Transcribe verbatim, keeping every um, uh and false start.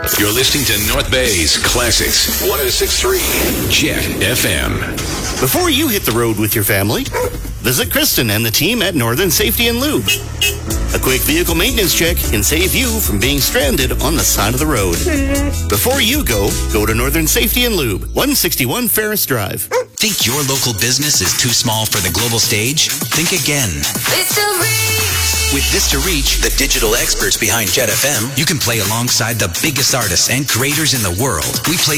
You're listening to North Bay's Classics one oh six point three Jet F M. Before you hit the road with your family, visit Kristen and the team at Northern Safety and Lube. A quick vehicle maintenance check can save you from being stranded on the side of the road. Before you go, go to Northern Safety and Lube, one sixty-one Ferris Drive. Think your local business is too small for the global stage? Think again. Vista Reach. With Vista Reach, the digital experts behind Jet F M, you can play alongside the biggest artists and creators in the world. We play